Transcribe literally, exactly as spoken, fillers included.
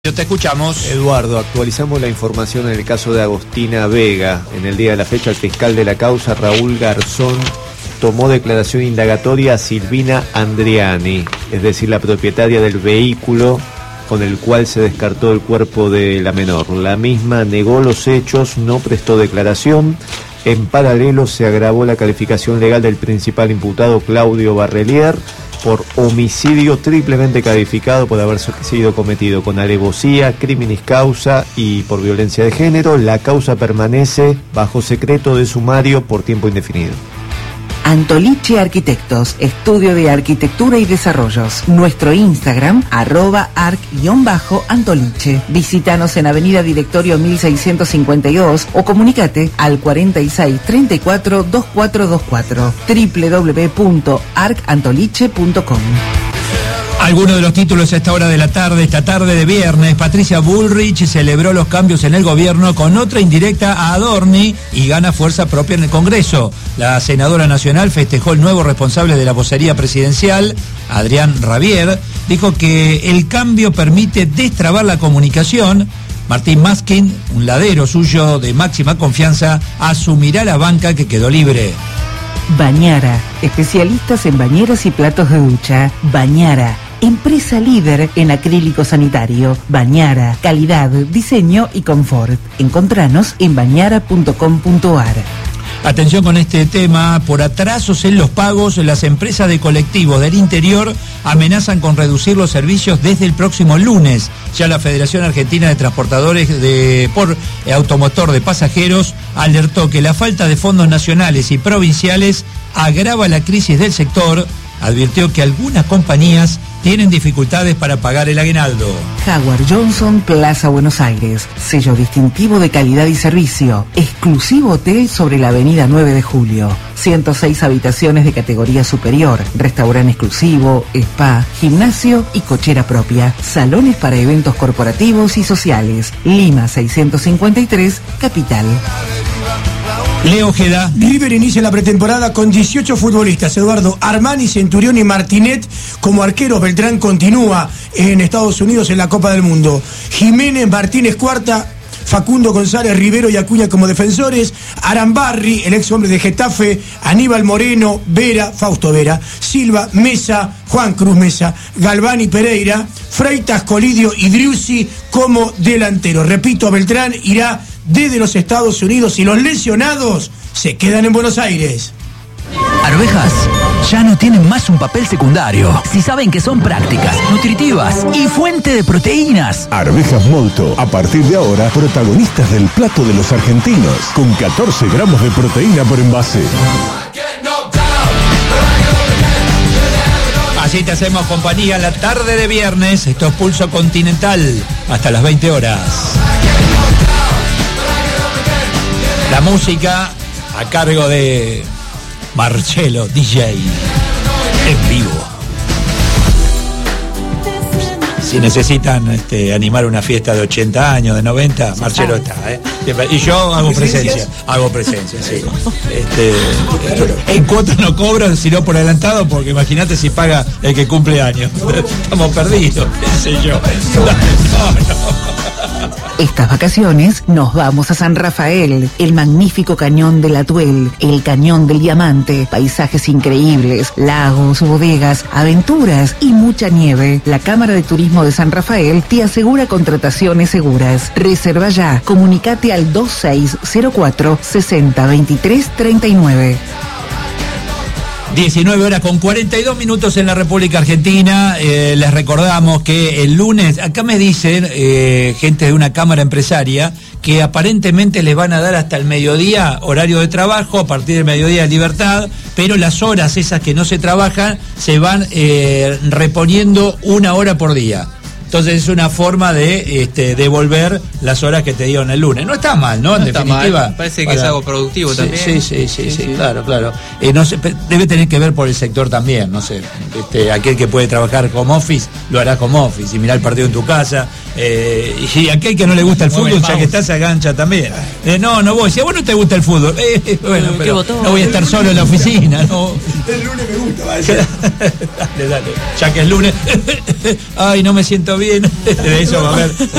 Yo te escuchamos. Eduardo, actualizamos la información en el caso de Agostina Vega. En el día de la fecha, el fiscal de la causa, Raúl Garzón, tomó declaración indagatoria a Silvina Andriani, es decir, la propietaria del vehículo con el cual se descartó el cuerpo de la menor. La misma negó los hechos, no prestó declaración. En paralelo, se agravó la calificación legal del principal imputado, Claudio Barrelier, por homicidio triplemente calificado por haber sido cometido con alevosía, criminis causa y por violencia de género. La causa permanece bajo secreto de sumario por tiempo indefinido. Antoliche Arquitectos, estudio de arquitectura y desarrollos. Nuestro Instagram, arroba arc-antoliche. Visítanos en Avenida Directorio mil seiscientos cincuenta y dos o comunícate al cuarenta y seis treinta y cuatro veinticuatro veinticuatro. doble u doble u doble u punto arc antoliche punto com. Algunos de los títulos a esta hora de la tarde, esta tarde de viernes. Patricia Bullrich celebró los cambios en el gobierno con otra indirecta a Adorni y gana fuerza propia en el Congreso. La senadora nacional festejó el nuevo responsable de la vocería presidencial, Adrián Rabier. Dijo que el cambio permite destrabar la comunicación. Martín Maskin, un ladero suyo de máxima confianza, asumirá la banca que quedó libre. Bañara, especialistas en bañeras y platos de ducha. Bañara, empresa líder en acrílico sanitario. Bañara, calidad, diseño y confort. Encontranos en bañara punto com punto ar. Atención con este tema, por atrasos en los pagos, las empresas de colectivos del interior amenazan con reducir los servicios desde el próximo lunes. Ya la Federación Argentina de Transportadores de, por Automotor de Pasajeros alertó que la falta de fondos nacionales y provinciales agrava la crisis del sector. Advirtió que algunas compañías tienen dificultades para pagar el aguinaldo. Howard Johnson, Plaza Buenos Aires. Sello distintivo de calidad y servicio. Exclusivo hotel sobre la avenida nueve de julio. ciento seis habitaciones de categoría superior. Restaurante exclusivo, spa, gimnasio y cochera propia. Salones para eventos corporativos y sociales. Lima seiscientos cincuenta y tres, Capital. Leo Ojeda. River inicia la pretemporada con dieciocho futbolistas. Eduardo, Armani, Centurión y Martinet como arqueros. Beltrán continúa en Estados Unidos en la Copa del Mundo. Jiménez, Martínez cuarta, Facundo González, Rivero y Acuña como defensores. Arambarri, el ex hombre de Getafe, Aníbal Moreno, Vera, Fausto Vera, Silva, Mesa, Juan Cruz Mesa, Galván y Pereira, Freitas, Colidio y Driussi como delantero. Repito, Beltrán irá desde los Estados Unidos y los lesionados se quedan en Buenos Aires. Arvejas ya no tienen más un papel secundario. Si saben que son prácticas, nutritivas y fuente de proteínas. Arvejas Molto, a partir de ahora, protagonistas del plato de los argentinos, con catorce gramos de proteína por envase. Así te hacemos compañía la tarde de viernes. Esto es Pulso Continental, hasta las veinte horas. La música a cargo de Marcelo D J en vivo. Si necesitan este, animar una fiesta de ochenta años, de noventa, Marcelo está, ¿eh? Y yo hago presencia, hago presencia, sí. Este, en cuotas no cobro, sino por adelantado, porque imagínate si paga el que cumple años. Estamos perdidos, qué sé yo. No, no. Estas vacaciones nos vamos a San Rafael, el magnífico cañón del Atuel, el cañón del Diamante, paisajes increíbles, lagos, bodegas, aventuras y mucha nieve. La Cámara de Turismo de San Rafael te asegura contrataciones seguras. Reserva ya, comunicate al dos seis cero cuatro, sesenta, veintitrés, treinta y nueve. diecinueve horas con cuarenta y dos minutos en la República Argentina. Eh, les recordamos que el lunes, acá me dicen eh, gente de una cámara empresaria que aparentemente les van a dar hasta el mediodía horario de trabajo, a partir del mediodía de libertad, pero las horas esas que no se trabajan se van eh, reponiendo una hora por día. Entonces es una forma de este, devolver las horas que te dieron el lunes. No está mal, ¿no? En no definitiva. Mal. Parece que para... es algo productivo sí, también. Sí, sí, sí, sí, sí, sí, claro, claro. Eh, no sé, debe tener que ver por el sector también, no sé. Este, aquel que puede trabajar home office, lo hará home office y mirar el partido en tu casa. Eh, y aquel que no le gusta el fútbol, ya que está, se agancha también. Eh, no, no voy. Si a vos no te gusta el fútbol, eh, bueno, pero no voy a estar solo en la oficina, ¿no? El lunes me gusta, vaya. Dale, dale. Ya que es lunes, ay, no me siento bien. bien. De eso va a haber